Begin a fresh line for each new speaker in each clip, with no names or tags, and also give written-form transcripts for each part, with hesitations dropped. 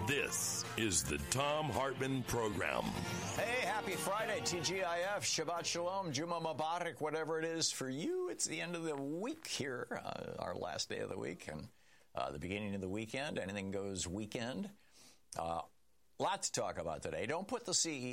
This is the Thom Hartmann Program.
Hey, happy Friday, TGIF, Shabbat Shalom, Juma Mubarak, whatever it is for you. It's the end of the week here, our last day of the week, and the beginning of the weekend. Anything goes weekend. Lot to talk about today. Don't put the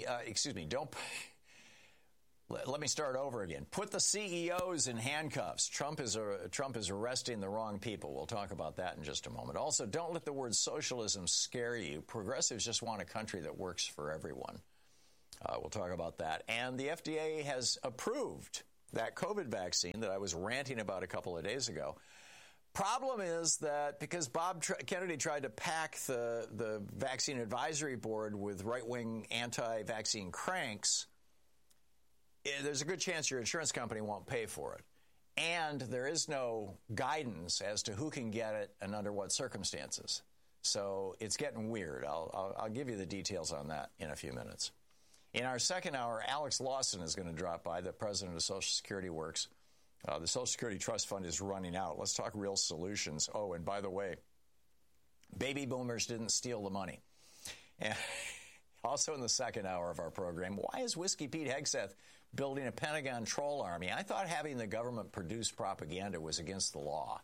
Let me start over again. Put the CEOs in handcuffs. Trump is arresting the wrong people. We'll talk about that in just a moment. Also, don't let the word socialism scare you. Progressives just want a country that works for everyone. We'll talk about that. And the FDA has approved that COVID vaccine that I was ranting about a couple of days ago. Problem is that because Bob Kennedy tried to pack the Vaccine Advisory Board with right-wing anti-vaccine cranks, there's a good chance your insurance company won't pay for it. And there is no guidance as to who can get it and under what circumstances. So it's getting weird. I'll give you the details on that in a few minutes. In our second hour, Alex Lawson is going to drop by, the president of Social Security Works. The Social Security Trust Fund is running out. Let's talk real solutions. Oh, and by the way, baby boomers didn't steal the money. And also in the second hour of our program, why is Whiskey Pete Hegseth building a Pentagon troll army? I thought having the government produce propaganda was against the law.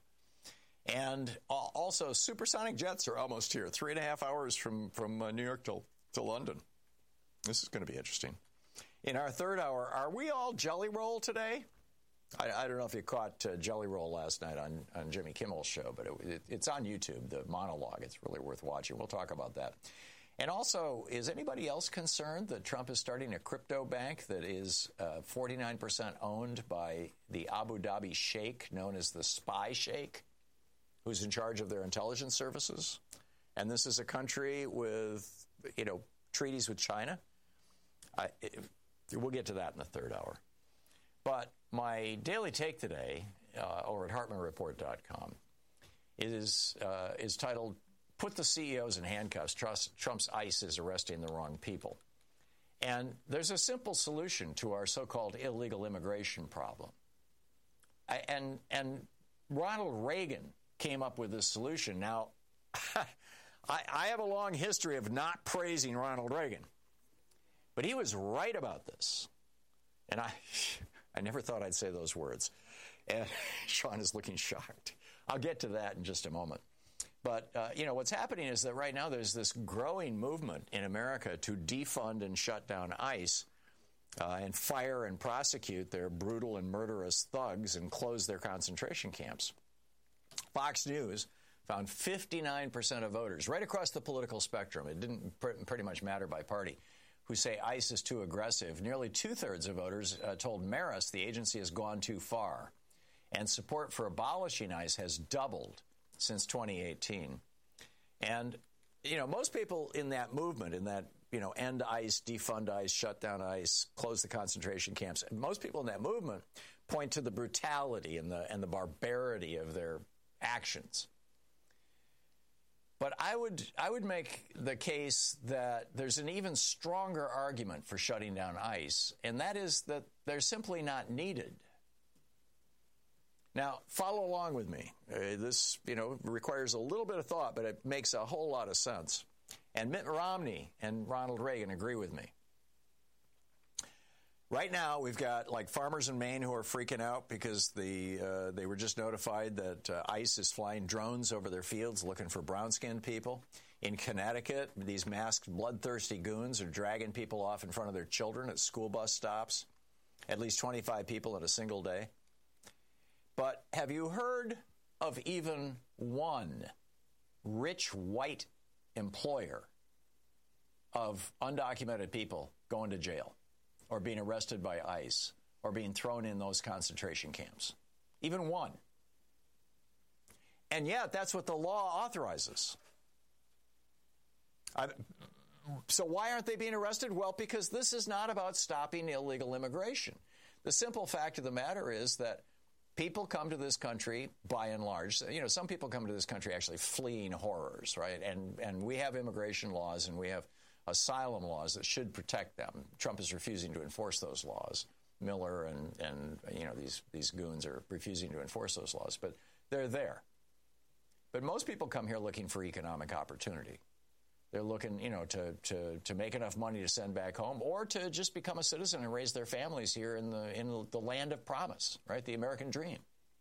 And also, supersonic jets are almost here, 3.5 hours from New York to London. This is going to be interesting. In our third hour, are we all Jelly Roll today? I don't know if you caught Jelly Roll last night on Jimmy Kimmel's show, but it's on YouTube, the monologue. It's really worth watching. We'll talk about that. And also, is anybody else concerned that Trump is starting a crypto bank that is 49% owned by the Abu Dhabi sheikh known as the Spy Sheikh, who's in charge of their intelligence services? And this is a country with, treaties with China. We'll get to that in the third hour. But my daily take today over at HartmanReport.com is titled, Put the CEOs in handcuffs. Trump's ICE is arresting the wrong people. And there's a simple solution to our so-called illegal immigration problem. And Ronald Reagan came up with this solution. Now, I have a long history of not praising Ronald Reagan, but he was right about this. And I never thought I'd say those words. And Sean is looking shocked. I'll get to that in just a moment. But, what's happening is that right now there's this growing movement in America to defund and shut down ICE and fire and prosecute their brutal and murderous thugs and close their concentration camps. Fox News found 59% of voters right across the political spectrum, it didn't pretty much matter by party, who say ICE is too aggressive. Nearly two-thirds of voters told Marist the agency has gone too far. And support for abolishing ICE has doubled since 2018. And, most people in that movement, in that, end ICE, defund ICE, shut down ICE, close the concentration camps, most people in that movement point to the brutality and the barbarity of their actions. But I would make the case that there's an even stronger argument for shutting down ICE, and that is that they're simply not needed. Now, follow along with me. This, requires a little bit of thought, but it makes a whole lot of sense. And Mitt Romney and Ronald Reagan agree with me. Right now, we've got farmers in Maine who are freaking out because they were just notified that ICE is flying drones over their fields looking for brown-skinned people. In Connecticut, these masked, bloodthirsty goons are dragging people off in front of their children at school bus stops. At least 25 people in a single day. But have you heard of even one rich white employer of undocumented people going to jail or being arrested by ICE or being thrown in those concentration camps? Even one. And yet, that's what the law authorizes. So why aren't they being arrested? Well, because this is not about stopping illegal immigration. The simple fact of the matter is that people come to this country, by and large, some people come to this country actually fleeing horrors, right? And we have immigration laws and we have asylum laws that should protect them. Trump is refusing to enforce those laws. Miller and these goons are refusing to enforce those laws, but they're there. But most people come here looking for economic opportunity. They're looking, to make enough money to send back home, or to just become a citizen and raise their families here in the land of promise, right? The American dream.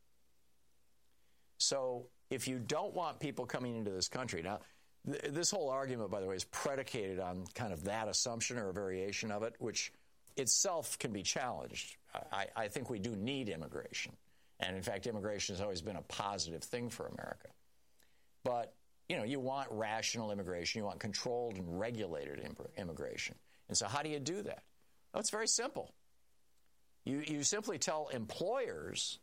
So if you don't want people coming into this country, now, this whole argument, by the way, is predicated on kind of that assumption or a variation of it, which itself can be challenged. I think we do need immigration. And in fact, immigration has always been a positive thing for America. But, you want rational immigration. You want controlled and regulated immigration. And so how do you do that? Well, it's very simple. You simply tell employers